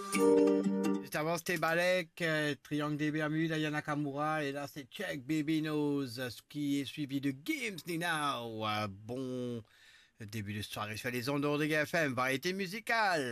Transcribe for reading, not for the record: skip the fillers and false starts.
Juste avant, c'était Balek, Triangle des Bermudes, Aya Nakamura, et là, c'est Check Baby Knows, ce qui est suivi de Games Now. Bon début de soirée sur les ondes de GFM, variété musicale.